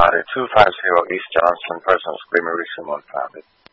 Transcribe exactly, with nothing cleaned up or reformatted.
County, two five zero East Johnston, person screaming, reaching one founded.